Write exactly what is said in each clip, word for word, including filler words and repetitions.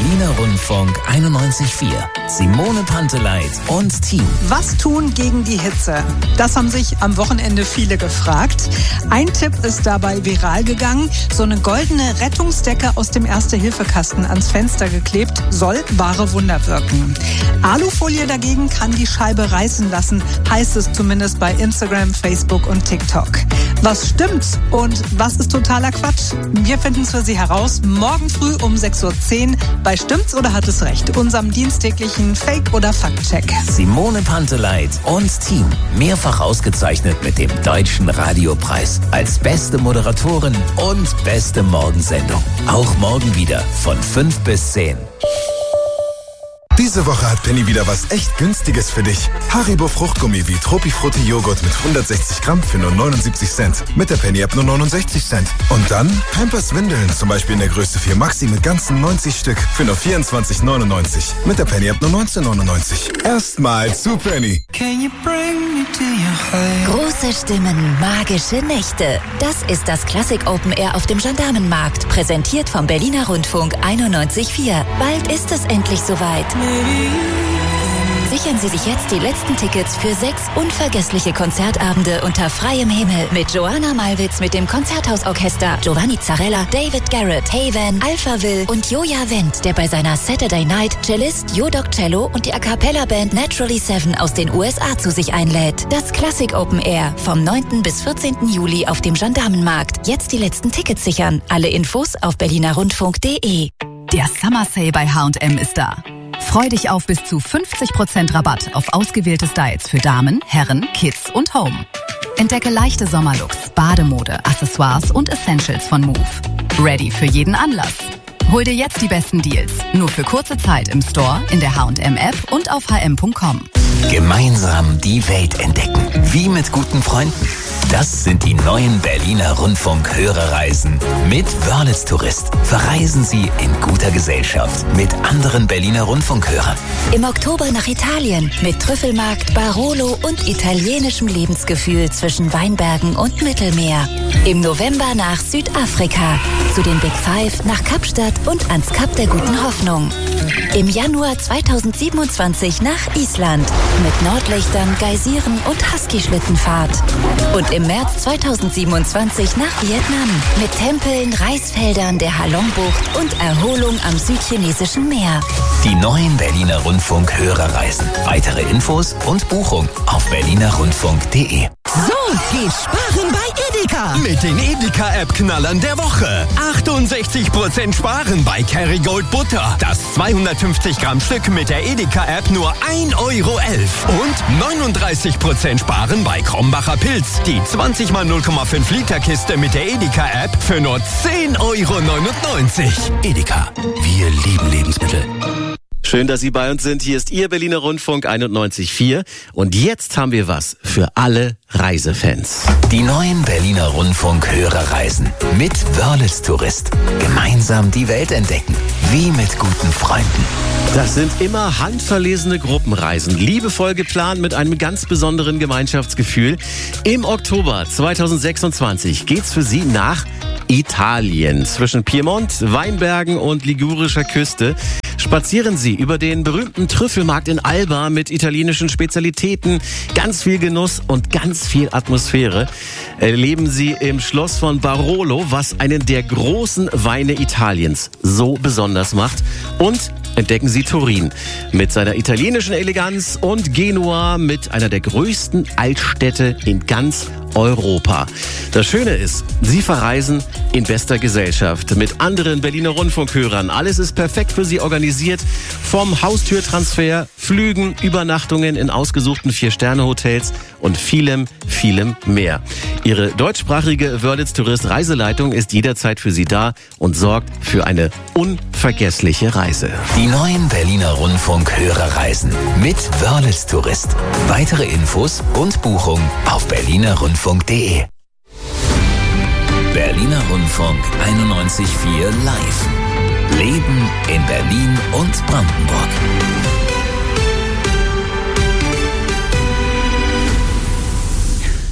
Berliner Rundfunk einundneunzig Komma vier. Simone Panteleit und Team. Was tun gegen die Hitze? Das haben sich am Wochenende viele gefragt. Ein Tipp ist dabei viral gegangen. So eine goldene Rettungsdecke aus dem Erste-Hilfe-Kasten ans Fenster geklebt, soll wahre Wunder wirken. Alufolie dagegen kann die Scheibe reißen lassen, heißt es zumindest bei Instagram, Facebook und TikTok. Was stimmt und was ist totaler Quatsch? Wir finden es für Sie heraus morgen früh um sechs Uhr zehn bei Stimmt's oder hat es recht? Unserem dienstäglichen Fake- oder Faktcheck. Simone Panteleit und Team. Mehrfach ausgezeichnet mit dem Deutschen Radiopreis als beste Moderatorin und beste Morgensendung. Auch morgen wieder von fünf bis zehn. Diese Woche hat Penny wieder was echt Günstiges für dich. Haribo Fruchtgummi wie Tropifrutti Joghurt mit hundertsechzig Gramm für nur neunundsiebzig Cent. Mit der Penny-App nur neunundsechzig Cent. Und dann Pampers Windeln, zum Beispiel in der Größe vier Maxi mit ganzen neunzig Stück für nur vierundzwanzig neunundneunzig. Mit der Penny-App nur neunzehn neunundneunzig. Erstmal zu Penny. Große Stimmen, magische Nächte. Das ist das Classic Open Air auf dem Gendarmenmarkt, präsentiert vom Berliner Rundfunk einundneunzig Komma vier. Bald ist es endlich soweit. Sichern Sie sich jetzt die letzten Tickets für sechs unvergessliche Konzertabende unter freiem Himmel mit Joanna Malwitz mit dem Konzerthausorchester, Giovanni Zarella, David Garrett, Haven, Alpha Will und Joja Wendt, der bei seiner Saturday Night Cellist Jodok Cello und die A Cappella Band Naturally Seven aus den U S A zu sich einlädt. Das Classic Open Air vom neunten bis vierzehnten Juli auf dem Gendarmenmarkt. Jetzt die letzten Tickets sichern. Alle Infos auf berlinerrundfunk punkt de. Der Summer Sale bei H und M ist da. Freu dich auf bis zu fünfzig Prozent Rabatt auf ausgewählte Styles für Damen, Herren, Kids und Home. Entdecke leichte Sommerlooks, Bademode, Accessoires und Essentials von Move. Ready für jeden Anlass. Hol dir jetzt die besten Deals. Nur für kurze Zeit im Store, in der H und M App und auf h m punkt com. Gemeinsam die Welt entdecken. Wie mit guten Freunden. Das sind die neuen Berliner Rundfunk-Hörerreisen. Mit Wörlitz Tourist verreisen Sie in guter Gesellschaft mit anderen Berliner Rundfunkhörern. Im Oktober nach Italien mit Trüffelmarkt, Barolo und italienischem Lebensgefühl zwischen Weinbergen und Mittelmeer. Im November nach Südafrika, zu den Big Five nach Kapstadt und ans Kap der Guten Hoffnung. Im Januar zweitausendsiebenundzwanzig nach Island mit Nordlichtern, Geysiren und Husky-Schlittenfahrt. Und im März zweitausendsiebenundzwanzig nach Vietnam mit Tempeln, Reisfeldern, der Halongbucht und Erholung am südchinesischen Meer. Die neuen Berliner Rundfunk-Hörerreisen. Weitere Infos und Buchung auf berlinerrundfunk punkt de. So geht Sparen bei Edeka. Mit den Edeka-App-Knallern der Woche. achtundsechzig Prozent Sparen bei Kerrygold Butter. Das zweihundertfünfzig Gramm Stück mit der Edeka-App nur ein Euro elf. Und neununddreißig Prozent Sparen bei Krombacher Pilz. Die zwanzig mal null Komma fünf Liter Kiste mit der Edeka-App für nur zehn Euro neunundneunzig. Edeka. Wir lieben Lebensmittel. Schön, dass Sie bei uns sind. Hier ist Ihr Berliner Rundfunk einundneunzig Komma vier. Und jetzt haben wir was für alle Reisefans. Die neuen Berliner Rundfunk-Hörerreisen mit Wörlitz Tourist. Gemeinsam die Welt entdecken. Wie mit guten Freunden. Das sind immer handverlesene Gruppenreisen, liebevoll geplant mit einem ganz besonderen Gemeinschaftsgefühl. Im Oktober zweitausendsechsundzwanzig geht's für Sie nach Italien. Zwischen Piemont, Weinbergen und ligurischer Küste spazieren Sie über den berühmten Trüffelmarkt in Alba mit italienischen Spezialitäten, ganz viel Genuss und ganz viel Atmosphäre. Erleben Sie im Schloss von Barolo, was einen der großen Weine Italiens so besonders macht. Und entdecken Sie Turin mit seiner italienischen Eleganz und Genua mit einer der größten Altstädte in ganz Europa. Das Schöne ist, Sie verreisen in bester Gesellschaft mit anderen Berliner Rundfunkhörern. Alles ist perfekt für Sie organisiert. Vom Haustürtransfer, Flügen, Übernachtungen in ausgesuchten Vier-Sterne-Hotels und vielem, vielem mehr. Ihre deutschsprachige Wörlitz Tourist Reiseleitung ist jederzeit für Sie da und sorgt für eine unvergessliche Reise. Die neuen Berliner Rundfunk-Hörerreisen mit Wörlitz Tourist. Weitere Infos und Buchung auf berlinerrundfunk punkt de. Berliner Rundfunk einundneunzig Komma vier live. Leben in Berlin und Brandenburg.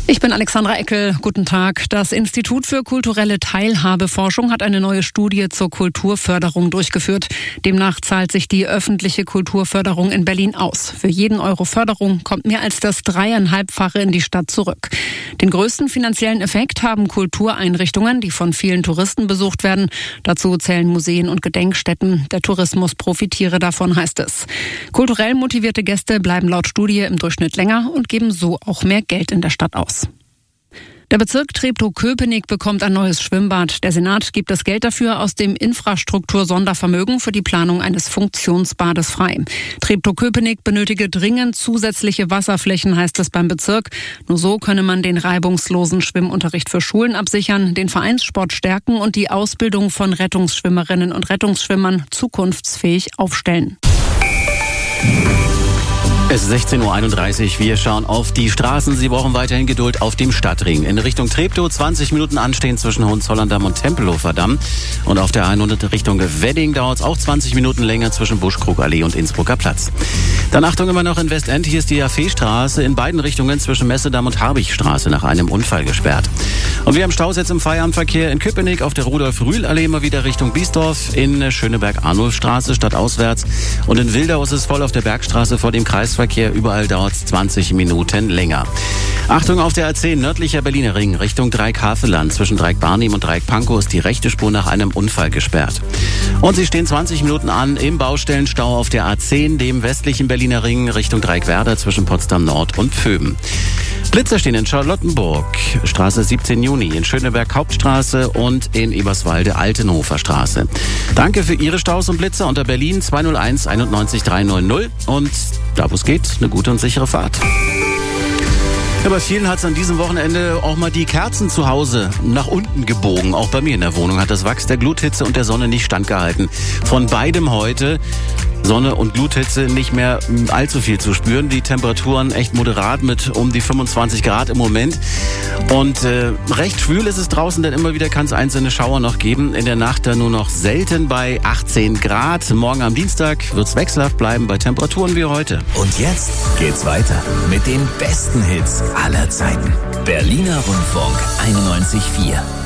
Ich bin Alexandra Eckel. Guten Tag. Das Institut für kulturelle Teilhabeforschung hat eine neue Studie zur Kulturförderung durchgeführt. Demnach zahlt sich die öffentliche Kulturförderung in Berlin aus. Für jeden Euro Förderung kommt mehr als das dreieinhalbfache in die Stadt zurück. Den größten finanziellen Effekt haben Kultureinrichtungen, die von vielen Touristen besucht werden. Dazu zählen Museen und Gedenkstätten. Der Tourismus profitiere davon, heißt es. Kulturell motivierte Gäste bleiben laut Studie im Durchschnitt länger und geben so auch mehr Geld in der Stadt aus. Der Bezirk Treptow-Köpenick bekommt ein neues Schwimmbad. Der Senat gibt das Geld dafür aus dem Infrastruktur-Sondervermögen für die Planung eines Funktionsbades frei. Treptow-Köpenick benötige dringend zusätzliche Wasserflächen, heißt es beim Bezirk. Nur so könne man den reibungslosen Schwimmunterricht für Schulen absichern, den Vereinssport stärken und die Ausbildung von Rettungsschwimmerinnen und Rettungsschwimmern zukunftsfähig aufstellen. Es ist sechzehn Uhr einunddreißig. Wir schauen auf die Straßen. Sie brauchen weiterhin Geduld auf dem Stadtring. In Richtung Treptow zwanzig Minuten anstehen zwischen Hohenzollern-Damm und Tempelhofer Damm. Und auf der hundert Richtung Wedding dauert es auch zwanzig Minuten länger zwischen Buschkrugallee und Innsbrucker Platz. Dann Achtung immer noch in Westend. Hier ist die Jaffe-Straße in beiden Richtungen zwischen Messedamm und Habichstraße nach einem Unfall gesperrt. Und wir haben Staus jetzt im Feierabendverkehr in Köpenick auf der Rudolf-Rühl-Allee mal wieder Richtung Biesdorf, in Schöneberg-Arnulfstraße stadtauswärts. Und in Wildau ist es voll auf der Bergstraße vor dem Kreisverkehr. Überall dauert es zwanzig Minuten länger. Achtung auf der A zehn, nördlicher Berliner Ring, Richtung Dreieck-Havelland. Zwischen Dreieck-Barnim und Dreieck-Pankow ist die rechte Spur nach einem Unfall gesperrt. Und sie stehen zwanzig Minuten an im Baustellenstau auf der A zehn, dem westlichen Berliner Ring, Richtung Dreieck-Werder zwischen Potsdam Nord und Pföben. Blitzer stehen in Charlottenburg, Straße siebzehnten Juni, in Schöneberg Hauptstraße und in Eberswalde Altenhofer Straße. Danke für Ihre Staus und Blitzer unter Berlin zwei null eins einundneunzig dreihundert und da wo es geht, eine gute und sichere Fahrt. Ja, bei vielen hat es an diesem Wochenende auch mal die Kerzen zu Hause nach unten gebogen. Auch bei mir in der Wohnung hat das Wachs der Gluthitze und der Sonne nicht standgehalten. Von beidem heute Sonne und Gluthitze nicht mehr allzu viel zu spüren. Die Temperaturen echt moderat mit um die fünfundzwanzig Grad im Moment. Und äh, recht schwül ist es draußen, denn immer wieder kann es einzelne Schauer noch geben. In der Nacht dann nur noch selten bei achtzehn Grad. Morgen am Dienstag wird es wechselhaft bleiben bei Temperaturen wie heute. Und jetzt geht's weiter mit den besten Hits aller Zeiten. Berliner Rundfunk einundneunzig Komma vier.